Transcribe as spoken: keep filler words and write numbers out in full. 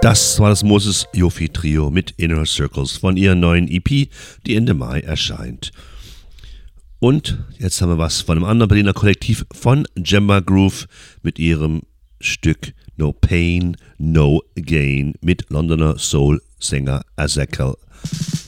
Das war das Moses Yofi Trio mit Inner Circles von ihrer neuen E P, die Ende Mai erscheint. Und jetzt haben wir was von einem anderen Berliner Kollektiv, von Gemma Groove mit ihrem Stück No Pain, No Gain mit Londoner Soul-Sänger Ezekiel.